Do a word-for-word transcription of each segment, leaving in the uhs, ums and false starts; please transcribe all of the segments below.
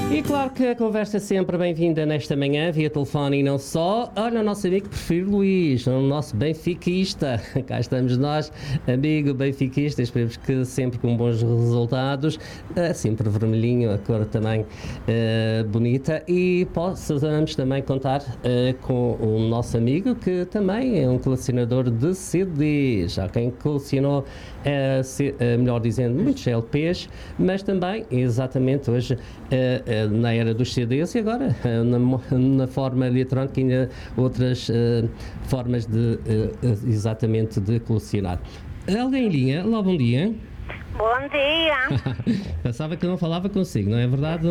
E claro que a conversa é sempre bem-vinda nesta manhã, via telefone e não só. Olha, o nosso amigo preferido Luís, o nosso benfiquista. Cá estamos nós, amigo benfiquista, esperemos que sempre com bons resultados, uh, sempre vermelhinho, a cor também uh, bonita. E possamos também contar uh, com o nosso amigo, que também é um colecionador de C Ds. Há quem colecionou, uh, C, uh, melhor dizendo, muitos L Ps, mas também, exatamente hoje, uh, uh, na era dos C Ds e agora uh, na, na forma eletrónica e ainda outras uh, formas de, uh, exatamente, de colecionar. Alguém em linha? Olá, bom dia. Bom dia. Pensava que eu não falava consigo, não é verdade?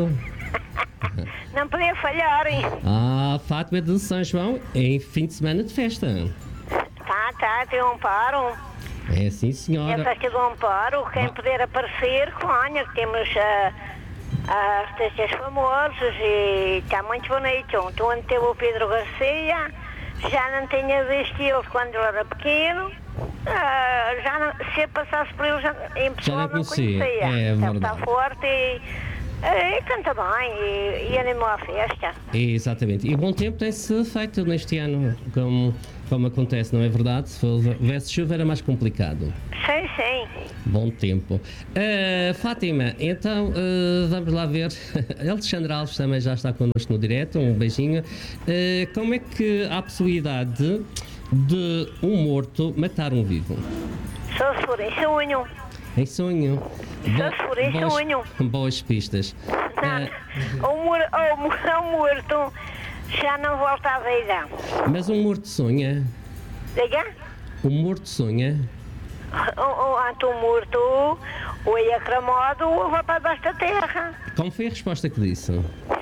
Não podia falhar, hein? Ah, Fátima de São João, em fim de semana de festa. Tá, tá, tem um amparo. É sim, É senhora. a festa do amparo. Quem Ah. puder aparecer, olha, que temos uh, artistas famosos e está muito bonito. Tu onde teve o Pedro Garcia, já não tinha visto ele quando ele era pequeno. Uh, já não, se eu passasse por ele, já, em pessoa não não conhecia. conhecia. É Está verdade. forte e, e canta bem e, e animou a festa. Exatamente. E bom tempo tem-se feito neste ano, como, como acontece, não é verdade? Se houvesse chuva era mais complicado. Sim, sim. Bom tempo. Uh, Fátima, então uh, vamos lá ver. Alexandre Alves também já está connosco no direto, um beijinho. Uh, como é que há a possibilidade de um morto matar um vivo? Só se for em sonho. Em sonho. Só se for em boas, sonho. boas pistas. Uh, O, mor, o, mor- o morto já não volta à vida. mas um morto sonha? Diga? Um morto sonha? O, o, ante o morto, o é cramodo, ou vai para debaixo da terra. Como foi a resposta que disse?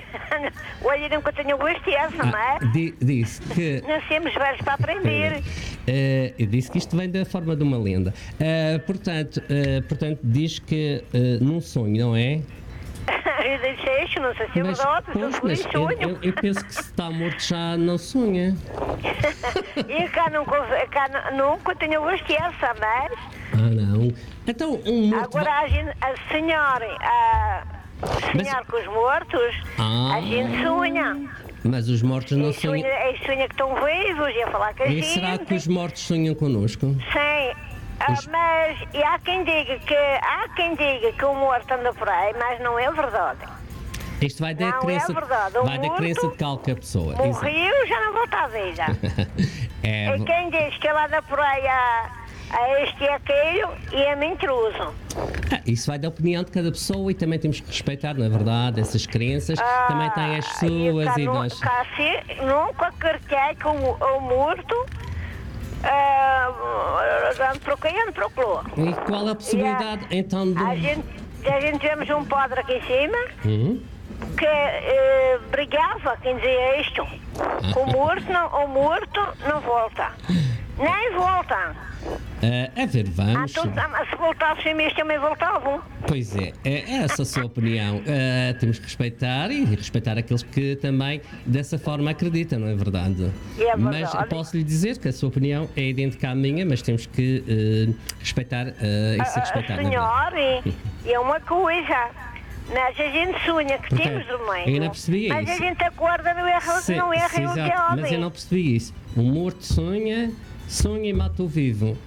O olho nunca tenho gosto essa, não é? Ah, di- disse que... Nascemos velhos para aprender. Uh, eu disse que isto vem da forma de uma lenda. Uh, portanto, uh, portanto, diz que uh, num sonho, não é? Eu disse isto, não sei se é verdade, pois, só se for em mas eu, sonho. eu- eu penso que se está morto já não sonha. E cá nunca, cá nu- nunca tenho gosto essa, mas... Ah, não. Então, um morto... Agora a, gente, a senhora, a Mas- sonhar com os mortos, Ah. a gente sonha. Mas os mortos não E sonha, sonham... e sonha que estão vivos e a falar com a E gente. será que os mortos sonham connosco? Sim, ah, Os- mas e há quem diga que há quem diga que o morto anda por aí, mas não é verdade. Isto vai da Não, é crença... verdade. O vai da morto crença de qualquer pessoa. Exato. Morreu, já não volta à vida. É... E quem diz que ele anda por aí a, a este e aquele e é mentiroso. Ah, isso vai da opinião de cada pessoa e também temos que respeitar, na verdade, essas crenças. também têm as Ah, suas cá e nu- nós... cá se- nunca acreditei que o, o morto ah, anda por quem anda por lá. E qual a possibilidade, então, de... A gente, a gente tivemos um padre aqui em cima Hum? que eh, brigava, quem dizia isto. O morto, não, o morto não volta. Nem volta. Ah, a ver, Ah, vamos... tu- ah, se voltassem mesmo também voltavam. Pois é, é essa a sua opinião. Ah, temos que respeitar e respeitar aqueles que também dessa forma acreditam, não é verdade? É Mas verdade. posso lhe dizer que a sua opinião é idêntica à minha, mas temos que eh, respeitar eh, e ser Ah, respeitar. não é verdade? senhor, e é uma coisa. Mas a gente sonha que Portanto, temos domingo. eu não percebi mas isso. a gente acorda no erro, Sim, não erra sim, e o exato, que é mas eu não percebi isso. O morto sonha, sonha e mata o vivo.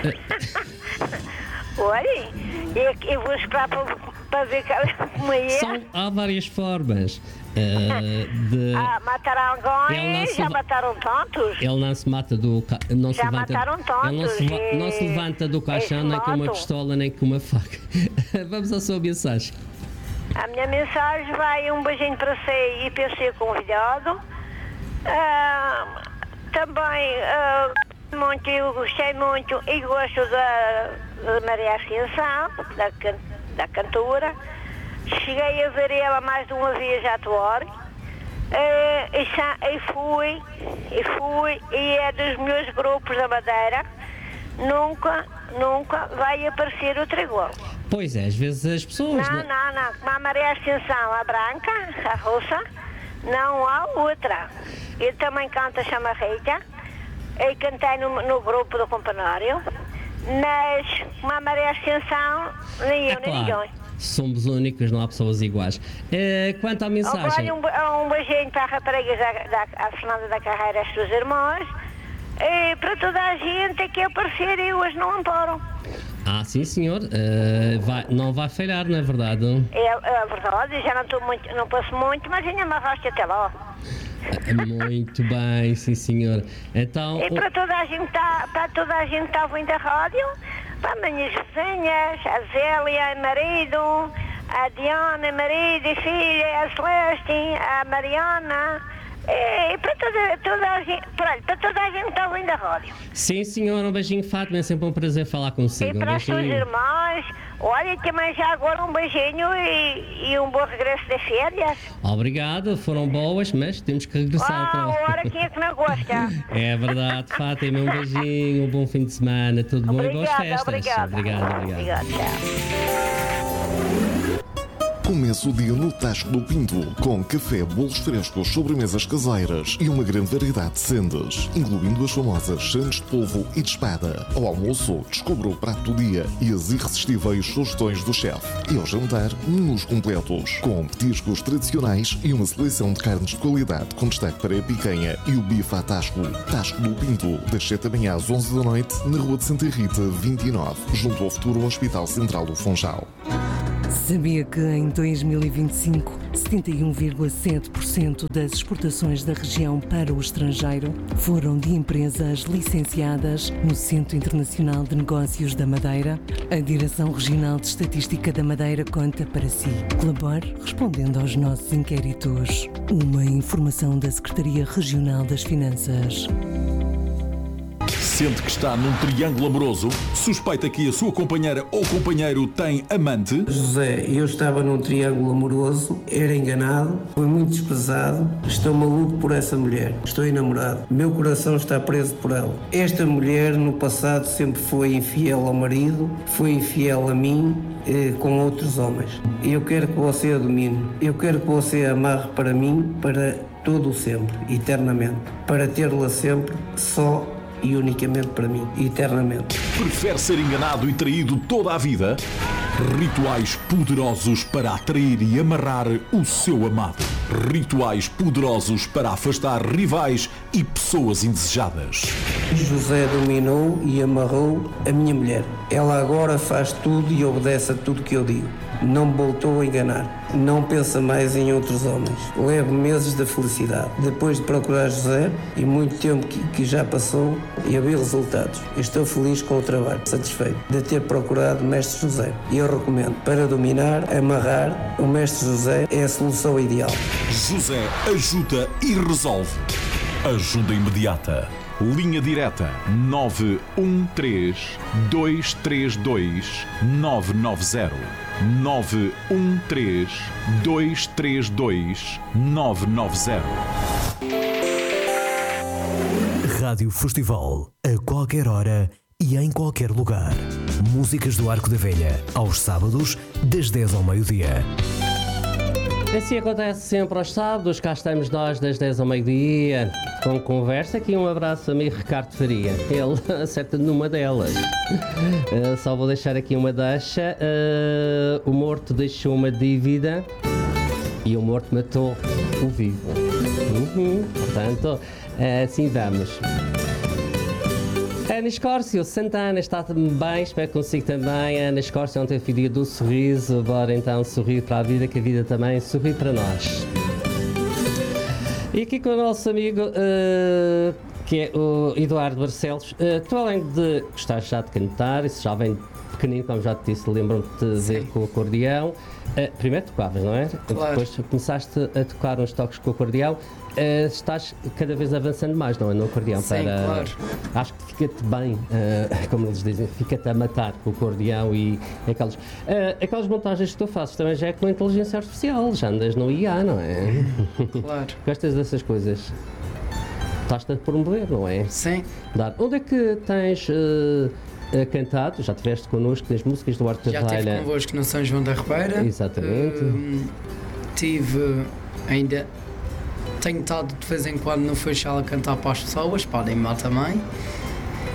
Olha, eu, eu vou esperar para, para ver que- como é. São, há várias formas eh, de... Ah, matar Ele alguém, não se já va- mataram tantos. Ele não se mata do ca... não se Já levanta, mataram tantos ele não se, va- e- não se levanta do caixão e se nem com uma matam. pistola nem com uma faca. Vamos à sua mensagem. A minha mensagem vai um beijinho para si e para ser convidado. Ah, também, ah, muito, eu gostei muito e gosto da, da Maria Ascensão, da, can- da cantora. Cheguei a ver ela mais de uma vez a atuar. Ah, e, sa- e fui, e fui, e é dos meus grupos da Madeira. Nunca, nunca vai aparecer outra igual. Pois é, às vezes as pessoas... Não, não, não. Como a Maria Ascensão, a branca, a russa, não há outra. Eu também canto a chamarrita. Eu cantei no, no grupo do Campanário. Mas, como a Maria Ascensão, nem eu, É nem claro. ninguém. somos únicos, não há pessoas iguais. Uh, quanto à mensagem... Oh, olha, um, um beijinho para a rapariga da, da a Fernanda da Carreira, as suas irmãs, e para toda a gente que aparecer e hoje não amparam. Ah, sim, senhor. Uh, vai, não vai falhar, não é verdade? É, é verdade, já não, estou muito, não passo muito, mas ainda me arrasto até lá. Muito bem, sim, senhor. Então, e para toda a gente tá, para toda a gente que está ouvindo a rádio, para as minhas vizinhas, a Zélia, marido, a Diana, marido e filha, a Celeste, a Mariana, e para toda, toda a gente, para, para toda a gente que está ouvindo a rádio. Sim, senhor, um beijinho, Fátima, é sempre um prazer falar consigo. E para um as suas irmãs, olha, também já agora um beijinho e, e um bom regresso de férias. Obrigado, foram boas, mas temos que regressar. Ah, ora, quem é que não gosta? É verdade, Fátima, um beijinho, um bom fim de semana, tudo bom obrigada, e boas festas. Obrigada, obrigado, obrigado. Obrigada, tchau. Começa o dia no Tasco do Pinto, com café, bolos frescos, sobremesas caseiras e uma grande variedade de sendas, incluindo as famosas sandes de polvo e de espada. Ao almoço, descubra o prato do dia e as irresistíveis sugestões do chefe. E ao jantar, menus completos, com petiscos tradicionais e uma seleção de carnes de qualidade, com destaque para a picanha e o bife à Tasco. Tasco do Pinto, das sete da manhã às onze da noite, na Rua de Santa Rita, vinte e nove, junto ao futuro Hospital Central do Funchal. Sabia que em dois mil e vinte e cinco, setenta e um vírgula sete por cento das exportações da região para o estrangeiro foram de empresas licenciadas no Centro Internacional de Negócios da Madeira? A Direção Regional de Estatística da Madeira conta para si. Colabore respondendo aos nossos inquéritos. Uma informação da Secretaria Regional das Finanças. Sente que está num triângulo amoroso? Suspeita que a sua companheira ou companheiro tem amante? José, eu estava num triângulo amoroso, era enganado, fui muito desprezado, estou maluco por essa mulher, estou enamorado, meu coração está preso por ela. Esta mulher no passado sempre foi infiel ao marido, foi infiel a mim, eh, com outros homens. Eu quero que você a domine, eu quero que você a amarre para mim, para todo o sempre, eternamente, para tê-la sempre só e unicamente para mim, eternamente. Prefere ser enganado e traído toda a vida? Rituais poderosos para atrair e amarrar o seu amado. Rituais poderosos para afastar rivais e pessoas indesejadas. José dominou e amarrou a minha mulher. Ela agora faz tudo e obedece a tudo que eu digo. Não me voltou a enganar. Não pensa mais em outros homens. Levo meses de felicidade. Depois de procurar José, e muito tempo que, que já passou, e haver resultados. Estou feliz com o trabalho, satisfeito de ter procurado o Mestre José. E eu recomendo, para dominar, amarrar, o Mestre José é a solução ideal. José ajuda e resolve. Ajuda imediata. Linha direta nove um três, dois três dois, nove nove zero. nove um três, dois três dois, nove nove zero. Rádio Festival, a qualquer hora e em qualquer lugar. Músicas do Arco da Velha, aos sábados, das dez ao meio-dia. Assim acontece sempre aos sábados, cá estamos nós das dez ao meio-dia, com conversa. Aqui um abraço a amigo Ricardo Faria, ele acerta numa delas. Uh, só vou deixar aqui uma deixa. Uh, o morto deixou uma dívida e o morto matou o vivo. Uhum. Portanto, uh, assim vamos. Ana Escórcio, Santana, está também bem, espero que consigo também. Ana Escórcio, ontem foi dia do sorriso, bora então sorrir para a vida, que a vida também sorri para nós. E aqui com o nosso amigo, uh, que é o Eduardo Barcelos. Uh, tu, além de gostar já de cantar, isso já vem pequenino, como já te disse, lembram-te de ver com o acordeão. Uh, primeiro tocavas, não é? Claro. Depois começaste a tocar uns toques com o acordeão. Uh, estás cada vez avançando mais, não é? No acordeão. Sim, para... claro. Acho que fica-te bem, uh, como eles dizem, fica-te a matar com o acordeão e aquelas, uh, aquelas montagens que tu fazes também já é com a inteligência artificial, já andas no I A, não é? Claro. Gostas dessas coisas? Estás-te a promover, não é? Sim. Dar. Onde é que tens uh, uh, cantado? Já estiveste connosco nas músicas do Arco da Velha? Já estive convosco no São João da Ribeira. Exatamente. Uh, tive ainda... Tenho estado de vez em quando no Funchal a cantar para as pessoas, podem-me lá também.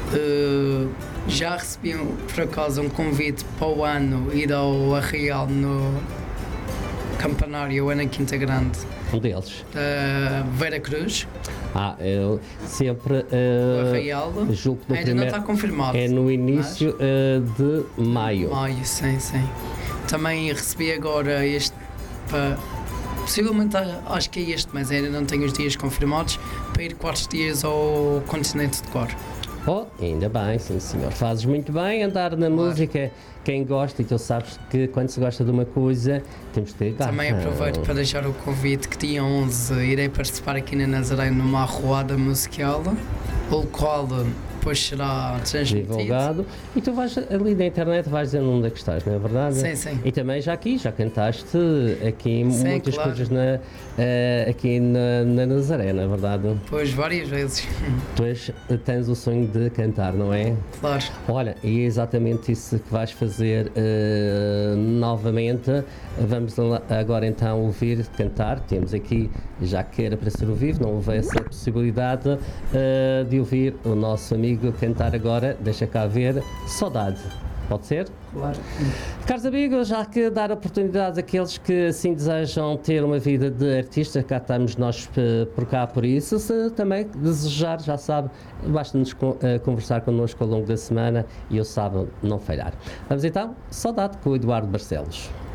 Uh, já recebi um, por acaso um convite para o ano ir ao Arraial no Campanário, na Quinta Grande. Um deles. Da Vera Cruz. Ah, eu sempre uh, o Arraial. Julgo que no ainda primeiro, não está confirmado. É no início mas... uh, de maio. Maio, sim, sim. Também recebi agora este para. Possivelmente acho que é este, mas ainda não tenho os dias confirmados, para ir quatro dias ao Continente de Cor. Oh, ainda bem, sim senhor. Fazes muito bem andar na claro. música. Quem gosta, e tu sabes que quando se gosta de uma coisa, temos de ter garra. Também aproveito para deixar o convite que dia onze irei participar aqui na Nazaré numa arruada musical, o qual depois será transmitido. Divulgado. E tu vais ali na internet, vais dizendo onde é que estás, não é verdade? Sim, sim. E também já aqui, já cantaste aqui sim, muitas claro. coisas na, uh, aqui na, na Nazaré, não é verdade? Pois, várias vezes. Tu és, tens o sonho de cantar, não é? Claro. Olha, e é exatamente isso que vais fazer uh, novamente. Vamos agora então ouvir cantar. Temos aqui, já que era para ser ao vivo, não houve essa possibilidade uh, de ouvir o nosso amigo cantar agora. Deixa cá ver, Saudade. Pode ser? Claro. Caros amigos, já que dar oportunidade àqueles que assim desejam ter uma vida de artista, cá estamos nós por cá por isso. Se também desejar, já sabe, basta-nos conversar connosco ao longo da semana e eu sabe não falhar. Vamos então, Saudade com o Eduardo Barcelos.